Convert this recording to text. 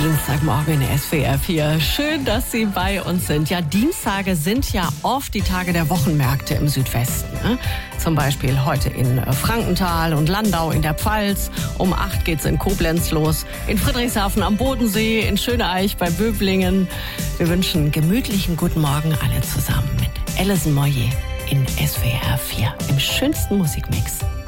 Dienstagmorgen in SWR 4. Schön, dass Sie bei uns sind. Ja, Dienstage sind ja oft die Tage der Wochenmärkte im Südwesten. Ne? Zum Beispiel heute in Frankenthal und Landau in der Pfalz. Um 8 geht's in Koblenz los. In Friedrichshafen am Bodensee, in Schöneich bei Böblingen. Wir wünschen gemütlichen guten Morgen alle zusammen mit Alison Moyet in SWR 4 im schönsten Musikmix.